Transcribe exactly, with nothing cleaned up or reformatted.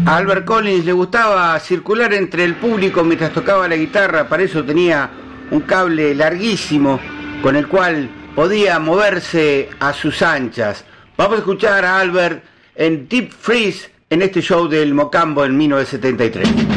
A Albert Collins le gustaba circular entre el público mientras tocaba la guitarra, para eso tenía un cable larguísimo con el cual podía moverse a sus anchas. Vamos a escuchar a Albert en Deep Freeze en este show del Mocambo en mil novecientos setenta y tres.